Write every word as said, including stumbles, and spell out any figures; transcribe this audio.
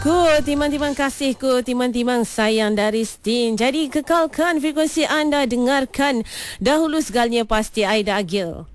Ku timang-timang kasihku, timang-timang sayang dari Stin. Jadi kekalkan frekuensi anda, dengarkan dahulu segalanya pasti Aida Agil.